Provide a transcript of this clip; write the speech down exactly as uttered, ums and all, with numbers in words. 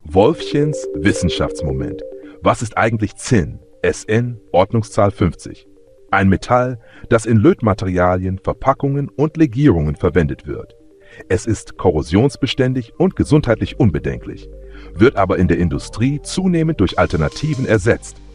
Wolfchens Wissenschaftsmoment. Was ist eigentlich Zinn? S N, Ordnungszahl fünfzig. Ein Metall, das in Lötmaterialien, Verpackungen und Legierungen verwendet wird. Es ist korrosionsbeständig und gesundheitlich unbedenklich, wird aber in der Industrie zunehmend durch Alternativen ersetzt,